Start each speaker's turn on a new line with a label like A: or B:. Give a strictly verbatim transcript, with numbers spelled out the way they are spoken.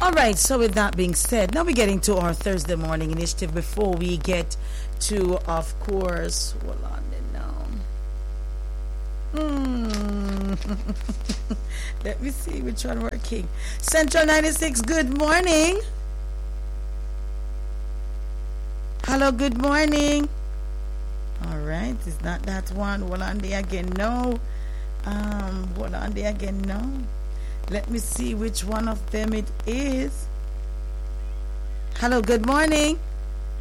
A: All right, so with that being said, now we're getting to our Thursday morning initiative. Before we get to, of course, hold on now. Hmm. Let me see which one working. Central ninety-six, good morning. Hello, good morning. All right, it's not that one. Hold on there again, no. Um, hold on there again, no. Let me see which one of them it is. Hello, good morning.